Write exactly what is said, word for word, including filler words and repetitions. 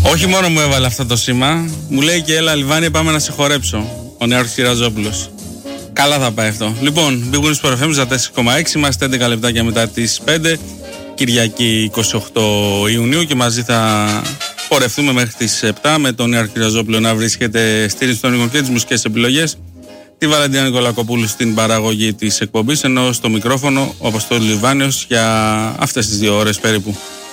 Όχι μόνο μου έβαλε αυτό το σήμα, μου λέει και έλα Λιβάνια, πάμε να σε χορέψω. Ο Νέαρχος Κυραζόπουλος. Καλά θα πάει αυτό. Λοιπόν, Big Win Sport εφ εμ τέσσερα κόμμα έξι, είμαστε έντεκα λεπτάκια μετά τις πέντε, Κυριακή είκοσι οκτώ Ιουνίου, και μαζί θα πορευτούμε μέχρι τις επτά με τον Νέαρχο Κυραζόπουλο να βρίσκεται στήριξη των ήχων και τις μουσικές επιλογές, τη Βαλεντίνα Νικολακοπούλου στην παραγωγή της εκπομπής, ενώ στο μικρόφωνο ο Αποστόλης Λιβάνιος για αυτές τις δύο ώρες περίπου.